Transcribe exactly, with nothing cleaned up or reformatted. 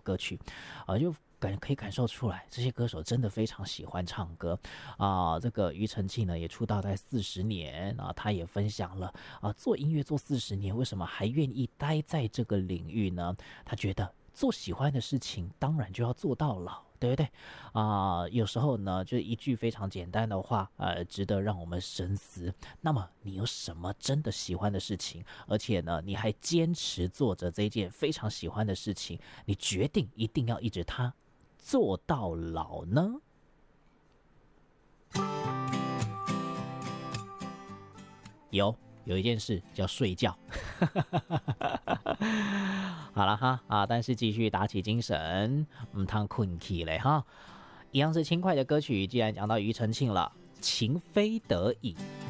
歌曲，啊、呃，就感可以感受出来，这些歌手真的非常喜欢唱歌啊、呃。这个庾澄庆呢，也出道在四十年啊，他也分享了啊、呃，做音乐做四十年，为什么还愿意待在这个领域呢？他觉得做喜欢的事情，当然就要做到老。对不对啊、呃？有时候呢，就一句非常简单的话，呃，值得让我们深思。那么，你有什么真的喜欢的事情？而且呢，你还坚持做着这件非常喜欢的事情，你决定一定要一直它做到老呢？有。有一件事叫睡觉好了哈啊，但是继续打起精神，唔通困起嘞哈。一样是轻快的歌曲，既然讲到庾澄庆了，情非得已。